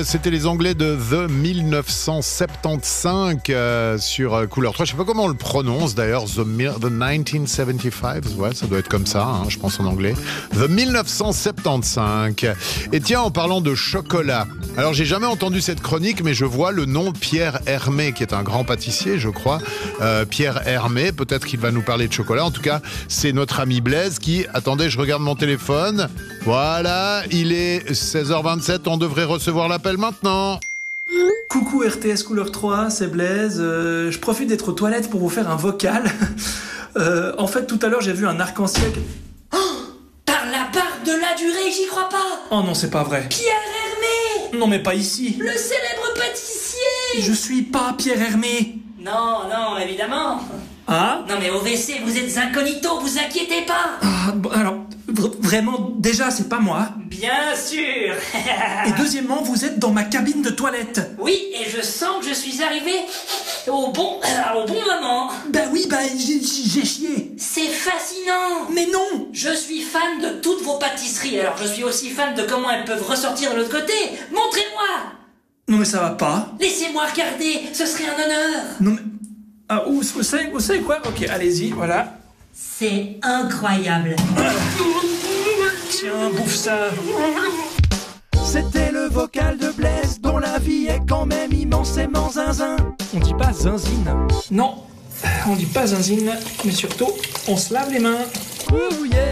c'était les Anglais de The 1975 sur Couleur 3. Je sais pas comment on le prononce d'ailleurs, The 1975, ouais, ça doit être comme ça, je pense en anglais. The 1975. Et tiens, en parlant de chocolat, alors j'ai jamais entendu cette chronique, mais je vois le nom Pierre Hermé, qui est un grand pâtissier, je crois. Pierre Hermé, peut-être qu'il va nous parler de chocolat. En tout cas, c'est notre ami Blaise qui... Attendez, je regarde mon téléphone. Voilà, il est 16h27, on devrait recevoir l'appel maintenant. Coucou RTS Couleur 3, c'est Blaise. Je profite d'être aux toilettes pour vous faire un vocal. En fait, tout à l'heure, j'ai vu un arc-en-ciel... Par la barre de la durée, j'y crois pas. Oh non, c'est pas vrai. Pierre Hermé, Non, mais pas ici. le célèbre pâtissier. Je suis pas Pierre Hermé. Non, évidemment. Ah Non mais au WC, vous êtes incognito, vous inquiétez pas. bon, alors, vraiment, déjà, c'est pas moi. Bien sûr. Et deuxièmement, vous êtes dans ma cabine de toilette. Oui, et je sens que je suis arrivé au bon moment. Oui, j'ai chié. C'est fascinant. Mais non. Je suis fan de toutes vos pâtisseries, alors je suis aussi fan de comment elles peuvent ressortir de l'autre côté. Montrez-moi. Non, mais ça va pas. Laissez-moi regarder, ce serait un honneur. Non, mais... Ah, vous savez quoi? Ok, allez-y, voilà. C'est incroyable. Tiens, bouffe ça. C'était le vocal de Blaise, dont la vie est quand même immensément zinzin. On dit pas zinzine. Non, on dit pas zinzine, mais surtout, on se lave les mains. Ouh, yeah.